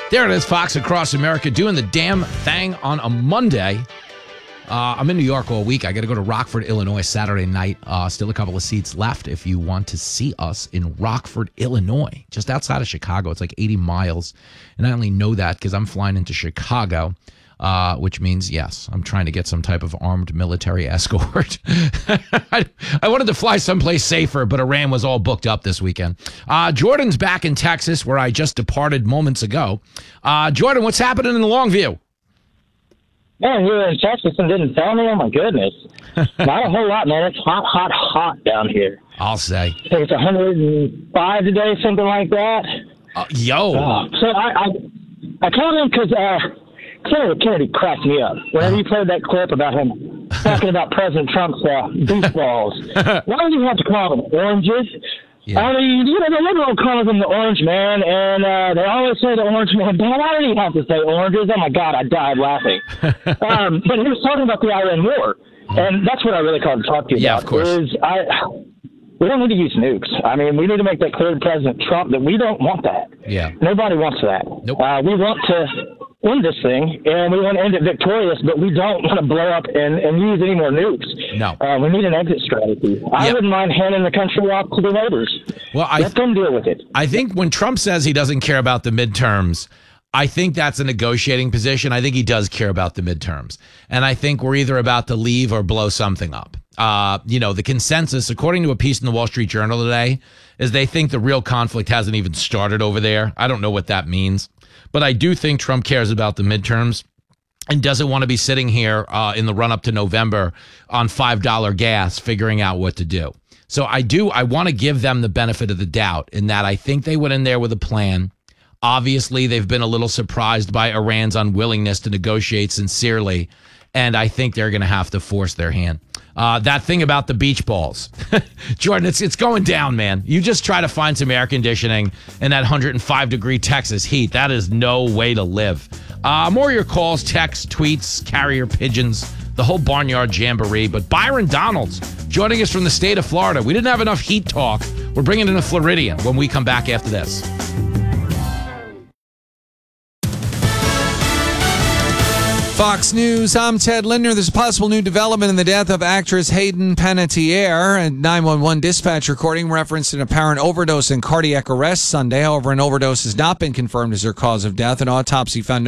There it is, Fox Across America, doing the damn thing on a Monday. I'm in New York all week. I got to go to Rockford, Illinois, Saturday night. Still a couple of seats left if you want to see us in Rockford, Illinois, just outside of Chicago. It's like 80 miles. And I only know that because I'm flying into Chicago, which means, yes, I'm trying to get some type of armed military escort. I wanted to fly someplace safer, but Iran was all booked up this weekend. Jordan's back in Texas, where I just departed moments ago. Jordan, what's happening in Longview? Man, you were in Texas and didn't tell me? Oh, my goodness. Not a whole lot, man. It's hot, hot, hot down here. I'll say. I think it's 105 today, something like that. So I called him because Senator Kennedy cracked me up. Whenever you played that clip about him talking about President Trump's beach balls, why do you have to call them oranges? Yeah. I mean, the liberal calls him the orange man, and they always say the orange man. But why do you have to say oranges? Oh, my God, I died laughing. But he was talking about the Iran war, and that's what I really called to talk to you about. Yeah, of course. We don't need to use nukes. I mean, we need to make that clear to President Trump that we don't want that. Yeah. Nobody wants that. Nope. We want to end this thing, and we want to end it victorious, but we don't want to blow up and use any more nukes. No. We need an exit strategy. I wouldn't mind handing the country off to the voters. Well, let them deal with it. I think when Trump says he doesn't care about the midterms, I think that's a negotiating position. I think he does care about the midterms. And I think we're either about to leave or blow something up. The consensus, according to a piece in the Wall Street Journal today, is they think the real conflict hasn't even started over there. I don't know what that means. But I do think Trump cares about the midterms and doesn't want to be sitting here in the run-up to November on $5 gas figuring out what to do. So I want to give them the benefit of the doubt in that I think they went in there with a plan. Obviously, they've been a little surprised by Iran's unwillingness to negotiate sincerely, and I think they're going to have to force their hand. That thing about the beach balls. Jordan, it's going down, man. You just try to find some air conditioning in that 105-degree Texas heat. That is no way to live. More of your calls, texts, tweets, carrier pigeons, the whole barnyard jamboree. But Byron Donalds joining us from the state of Florida. We didn't have enough heat talk. We're bringing in a Floridian when we come back after this. Fox News, I'm Ted Lindner. There's a possible new development in the death of actress Hayden Panettiere. A 911 dispatch recording referenced an apparent overdose and cardiac arrest Sunday. However, an overdose has not been confirmed as her cause of death. An autopsy found no